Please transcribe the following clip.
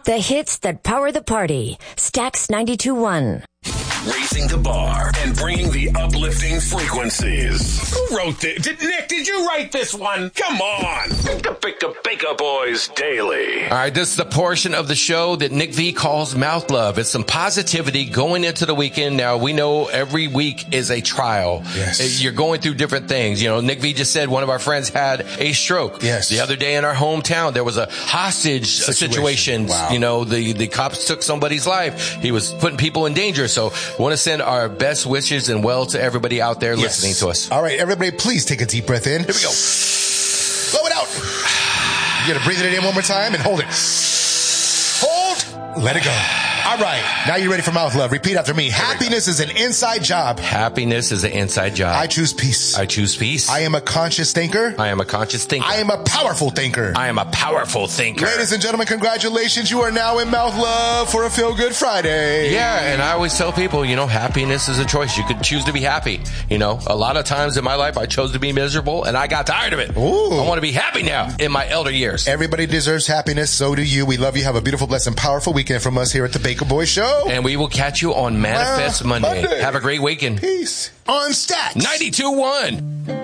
The hits that power the party. Stax 92.1. Raising the bar and bringing the uplifting frequencies. Who wrote this? Nick, did you write this one? Come on. The Baker Boys Daily. All right, this is the portion of the show that Nick V calls Mouth Love. It's some positivity going into the weekend. Now, we know every week is a trial. Yes. You're going through different things. You know, Nick V just said one of our friends had a stroke. Yes. The other day in our hometown, there was a hostage situation. Wow. You know, the cops took somebody's life. He was putting people in danger. So we want to send our best wishes and well to everybody out there listening to us. All right, everybody, please take a deep breath in. Here we go. Blow it out. You gotta breathe it in one more time and hold it. Hold. Let it go. All right, now you're ready for Mouth Love. Repeat after me. Happiness is an inside job. Happiness is an inside job. I choose peace. I choose peace. I am a conscious thinker. I am a conscious thinker. I am a powerful thinker. I am a powerful thinker. Ladies and gentlemen, congratulations. You are now in Mouth Love for a Feel Good Friday. Yeah, and I always tell people, you know, happiness is a choice. You could choose to be happy. You know, a lot of times in my life, I chose to be miserable, and I got tired of it. Ooh. I want to be happy now in my elder years. Everybody deserves happiness. So do you. We love you. Have a beautiful, blessed, and powerful weekend from us here at the Baker Boys Show. And we will catch you on Manifest Monday. Have a great weekend. Peace. On Stax 92.1.